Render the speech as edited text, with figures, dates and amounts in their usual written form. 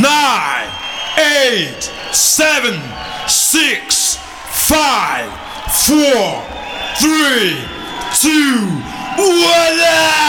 nine, eight, seven, six, five, four, three, two, one.